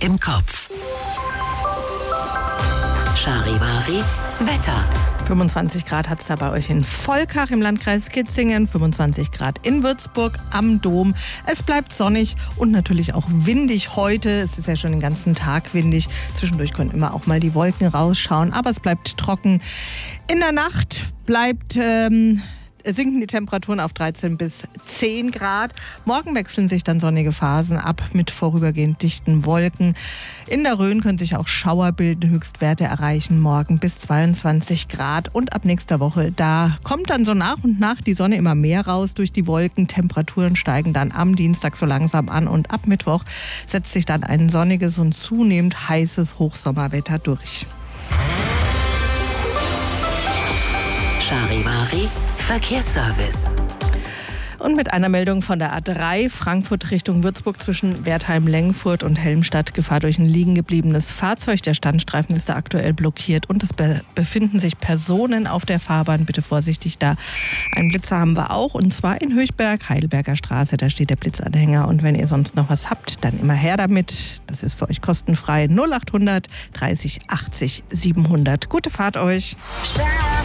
im Kopf. Charivari Wetter. 25 Grad hat es da bei euch in Volkach im Landkreis Kitzingen, 25 Grad in Würzburg am Dom. Es bleibt sonnig und natürlich auch windig heute. Es ist ja schon den ganzen Tag windig. Zwischendurch können immer auch mal die Wolken rausschauen, aber es bleibt trocken. In der Nacht sinken die Temperaturen auf 13 bis 10 Grad. Morgen wechseln sich dann sonnige Phasen ab mit vorübergehend dichten Wolken. In der Rhön können sich auch Schauer bilden, Höchstwerte erreichen morgen bis 22 Grad. Und ab nächster Woche, da kommt dann so nach und nach die Sonne immer mehr raus durch die Wolken. Temperaturen steigen dann am Dienstag so langsam an und ab Mittwoch setzt sich dann ein sonniges und zunehmend heißes Hochsommerwetter durch. Charivari Verkehrsservice. Und mit einer Meldung von der A3 Frankfurt Richtung Würzburg zwischen Wertheim-Lengfurt und Helmstadt. Gefahr durch ein liegen gebliebenes Fahrzeug. Der Standstreifen ist da aktuell blockiert und es befinden sich Personen auf der Fahrbahn. Bitte vorsichtig da. Einen Blitzer haben wir auch und zwar in Höchberg, Heidelberger Straße. Da steht der Blitzanhänger und wenn ihr sonst noch was habt, dann immer her damit. Das ist für euch kostenfrei. 0800 30 80 700. Gute Fahrt euch.